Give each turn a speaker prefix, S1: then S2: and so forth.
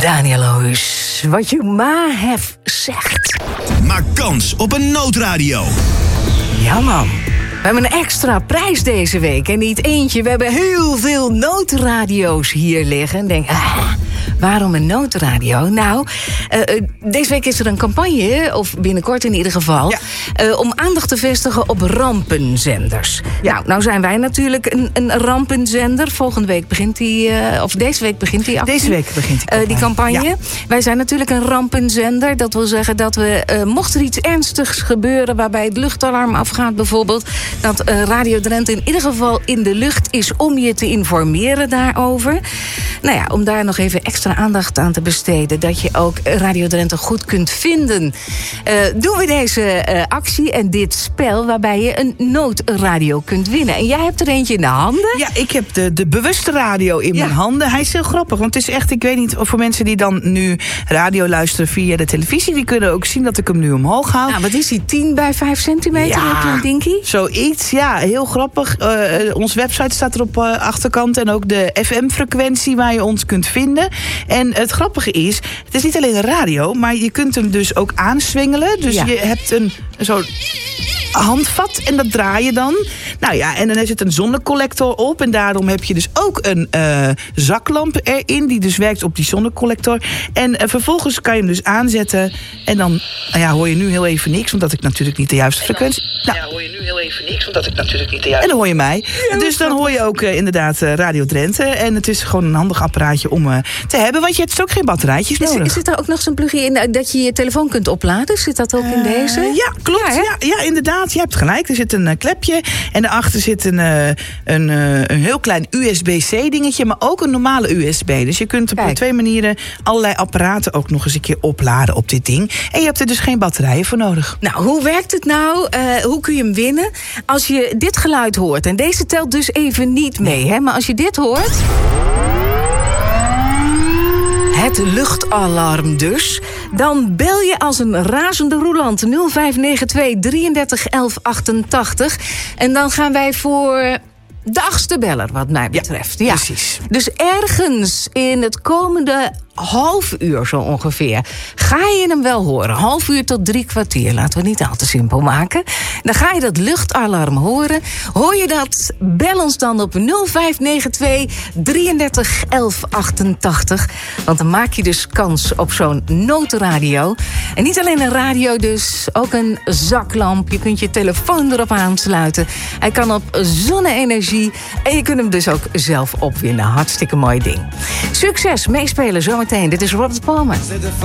S1: Daniel Loos, what you ma have zegt.
S2: Maak kans op een noodradio.
S1: Ja, man. We hebben een extra prijs deze week. En niet eentje. We hebben heel veel noodradio's hier liggen. En denk, waarom een noodradio? Nou, deze week is er een campagne, of binnenkort in ieder geval, om aandacht te vestigen op rampenzenders. Ja. Nou zijn wij natuurlijk een rampenzender. Volgende week begint die, of deze week begint die actie.
S3: Deze week begint
S1: die campagne. Ja. Wij zijn natuurlijk een rampenzender. Dat wil zeggen dat we, mocht er iets ernstigs gebeuren, waarbij het luchtalarm afgaat bijvoorbeeld, dat Radio Drenthe in ieder geval in de lucht is om je te informeren daarover. Nou ja, om daar nog even extra aandacht aan te besteden, dat je ook Radio Drenthe goed kunt vinden, doen we deze actie en dit spel waarbij je een noodradio kunt winnen. En jij hebt er eentje in de handen.
S3: Ja, ik heb de bewuste radio in mijn handen. Hij is heel grappig, want het is echt, ik weet niet, voor mensen die dan nu radio luisteren via de televisie, die kunnen ook zien dat ik hem nu omhoog haal.
S1: Nou, wat is die, 10 bij 5 centimeter?
S3: Ja,
S1: een dinkie?
S3: Zoiets, ja, heel grappig. Onze website staat er op achterkant en ook de FM-frequentie waar je ons kunt vinden. En het grappige is, het is niet alleen een radio, maar je kunt hem dus ook aanswingelen. Dus je hebt zo'n handvat en dat draai je dan. Nou ja, en dan zit een zonnecollector op. En daarom heb je dus ook een zaklamp erin, die dus werkt op die zonnecollector. En vervolgens kan je hem dus aanzetten. En dan hoor je nu heel even niks, omdat ik natuurlijk niet de juiste frequentie. Hoor je nu heel even niks, omdat ik natuurlijk niet de juiste. En dan hoor je mij. Ja, dus dan hoor je ook inderdaad Radio Drenthe. En het is gewoon een handig apparaatje om te hebben, want je hebt ook geen batterijtjes nodig.
S1: Zit er ook nog zo'n plugje in dat je je telefoon kunt opladen? Zit dat ook in deze?
S3: Ja, klopt. Ja, inderdaad. Je hebt gelijk. Er zit een klepje. En daarachter zit een heel klein USB-C dingetje, maar ook een normale USB. Dus je kunt op 2 manieren allerlei apparaten ook nog eens een keer opladen op dit ding. En je hebt er dus geen batterijen voor nodig.
S1: Nou, hoe werkt het nou? Hoe kun je hem winnen? Als je dit geluid hoort, en deze telt dus even niet mee, hè? Maar als je dit hoort, het luchtalarm dus, dan bel je als een razende roeland 0592 33 11 88. En dan gaan wij voor de 8e beller, wat mij betreft. Ja,
S3: precies.
S1: Dus ergens in het komende half uur zo ongeveer ga je hem wel horen. Half uur tot 3 kwartier. Laten we het niet al te simpel maken. Dan ga je dat luchtalarm horen. Hoor je dat? Bel ons dan op 0592 33 11 88. Want dan maak je dus kans op zo'n noodradio. En niet alleen een radio dus, ook een zaklamp. Je kunt je telefoon erop aansluiten. Hij kan op zonne-energie. En je kunt hem dus ook zelf opwinnen. Hartstikke mooi ding. Succes, meespelen zometeen. Dit is Robert Palmer.